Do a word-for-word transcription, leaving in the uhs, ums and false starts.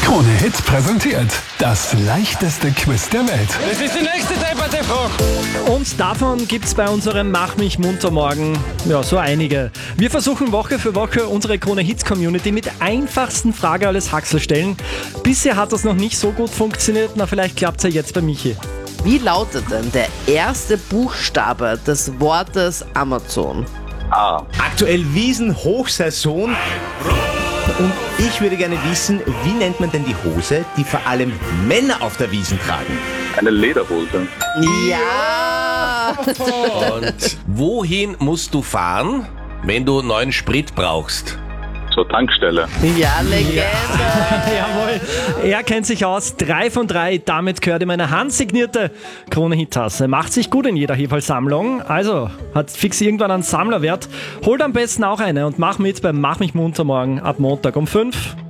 Krone Hit präsentiert das leichteste Quiz der Welt. Das ist die nächste Debatte-Frage. Und davon gibt's bei unserem Mach mich munter morgen ja so einige. Wir versuchen Woche für Woche unsere Krone Hits Community mit einfachsten Frage alles Haxel stellen. Bisher hat das noch nicht so gut funktioniert, na vielleicht klappt's ja jetzt bei Michi. Wie lautet denn der erste Buchstabe des Wortes Amazon? A. Aktuell Wiesenhochsaison. Und ich würde gerne wissen, wie nennt man denn die Hose, die vor allem Männer auf der Wiesn tragen? Eine Lederhose. Ja! Und wohin musst du fahren, wenn du neuen Sprit brauchst? Zur Tankstelle. Ja, Legende! Jawohl, er kennt sich aus. Drei von drei, damit gehört ihm eine handsignierte Krone-Hit-Tasse. Macht sich gut in jeder Heferl-Sammlung. Also, hat fix irgendwann einen Sammlerwert. Holt am besten auch eine und mach mit beim Mach mich munter morgen ab Montag um fünf.